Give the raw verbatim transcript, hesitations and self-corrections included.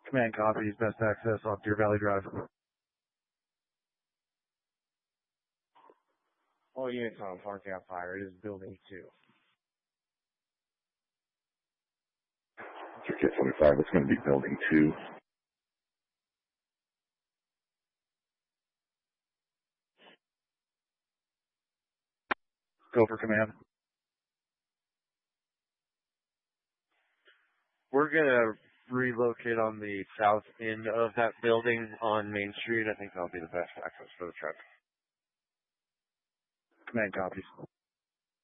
Command copies, best access off Deer Valley Drive. All units on Park Ave Fire. It is building two. K twenty-five, it's going to be building two. Go for command. We're going to relocate on the south end of that building on Main Street. I think that'll be the best access for the truck. Command copies.